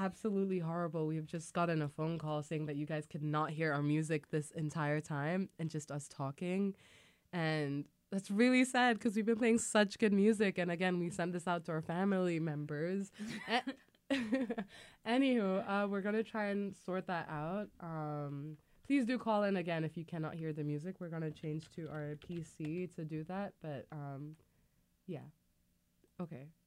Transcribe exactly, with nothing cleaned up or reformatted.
absolutely horrible. We've just gotten a phone call saying that you guys could not hear our music this entire time and just us talking. And that's really sad because we've been playing such good music. And again, we send this out to our family members. Anywho, uh, we're going to try and sort that out. Um, please do call in again if you cannot hear the music. We're going to change to our P C to do that. But um, yeah. Okay.